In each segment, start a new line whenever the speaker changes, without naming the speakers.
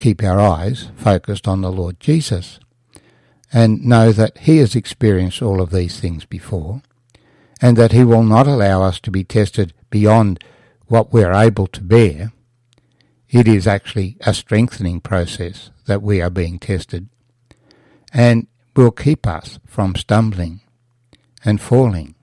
keep our eyes focused on the Lord Jesus and know that he has experienced all of these things before, and that he will not allow us to be tested beyond what we're able to bear. It is actually a strengthening process that we are being tested, and will keep us from stumbling and falling.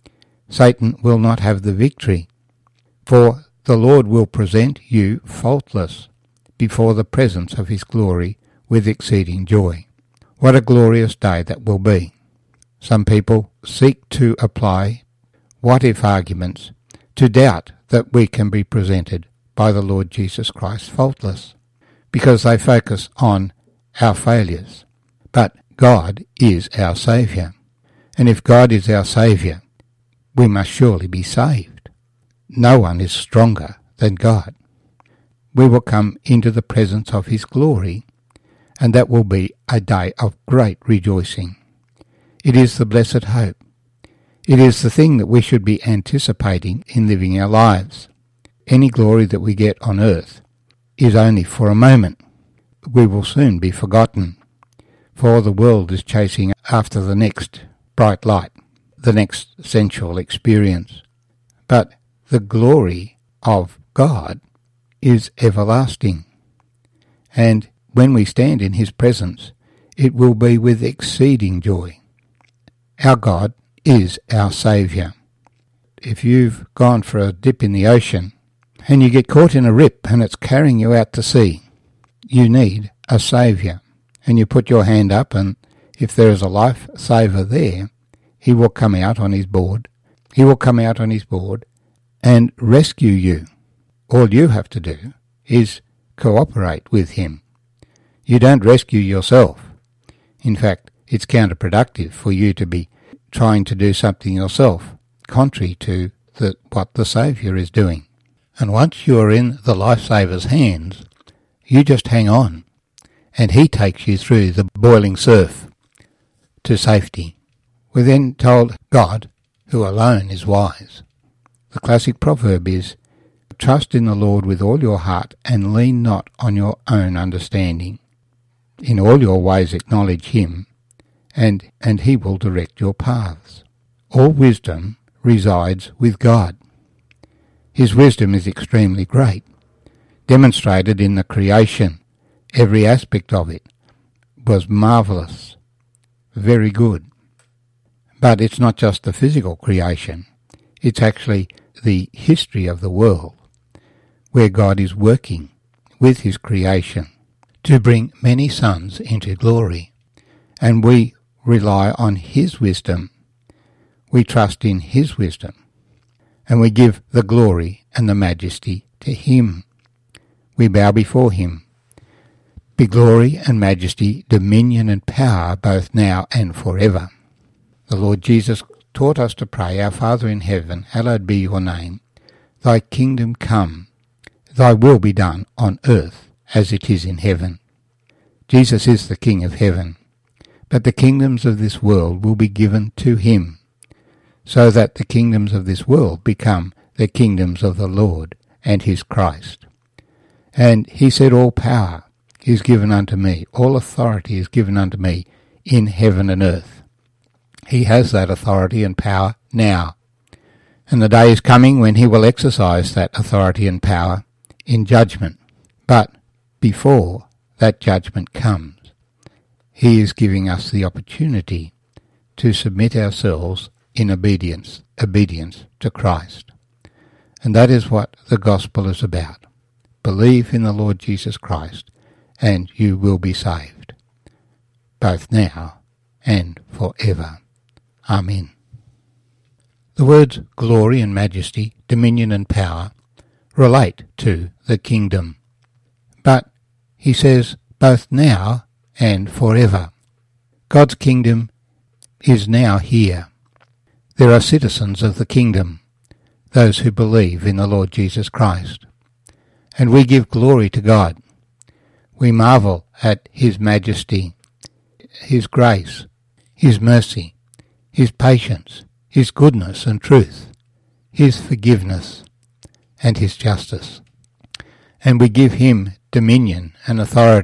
Satan will not have the victory, for the Lord will present you faultless before the presence of his glory with exceeding joy. What a glorious day that will be. Some people seek to apply what-if arguments to doubt that we can be presented by the Lord Jesus Christ faultless, because they focus on our failures. But God is our Saviour, and if God is our Saviour, we must surely be saved. No one is stronger than God. We will come into the presence of his glory, and that will be a day of great rejoicing. It is the blessed hope. It is the thing that we should be anticipating in living our lives. Any glory that we get on earth is only for a moment. We will soon be forgotten, for the world is chasing after the next bright light, the next sensual experience. But the glory of God is everlasting, and when we stand in his presence, it will be with exceeding joy. Our God is our Saviour. If you've gone for a dip in the ocean and you get caught in a rip and it's carrying you out to sea, you need a Saviour. And you put your hand up, and if there is a lifesaver there, he will come out on his board. He will come out on his board and rescue you. All you have to do is cooperate with him. You don't rescue yourself. In fact, it's counterproductive for you to be trying to do something yourself, contrary to what the Saviour is doing. And once you are in the lifesaver's hands, you just hang on, and he takes you through the boiling surf to safety. We're then told God, who alone is wise. The classic proverb is, trust in the Lord with all your heart and lean not on your own understanding. In all your ways acknowledge him, and he will direct your paths. All wisdom resides with God. His wisdom is extremely great, demonstrated in the creation. Every aspect of it was marvellous, very good. But it's not just the physical creation, it's actually the history of the world, where God is working with his creation to bring many sons into glory. And we rely on his wisdom. We trust in his wisdom. And we give the glory and the majesty to him. We bow before him. Be glory and majesty, dominion and power, both now and forever. The Lord Jesus taught us to pray, Our Father in heaven, hallowed be your name. Thy kingdom come. Thy will be done on earth as it is in heaven. Jesus is the King of heaven, but the kingdoms of this world will be given to him, so that the kingdoms of this world become the kingdoms of the Lord and his Christ. And he said, all power is given unto me, all authority is given unto me in heaven and earth. He has that authority and power now, and the day is coming when he will exercise that authority and power in judgment. But before that judgment comes, he is giving us the opportunity to submit ourselves in obedience to Christ. And that is what the gospel is about. Believe in the Lord Jesus Christ, and you will be saved, both now and forever. Amen. The words glory and majesty, dominion and power relate to the kingdom. But he says both now and forever. God's kingdom is now here. There are citizens of the kingdom, those who believe in the Lord Jesus Christ. And we give glory to God. We marvel at his majesty, his grace, his mercy, his patience, his goodness and truth, his forgiveness, and his justice. And we give him dominion and authority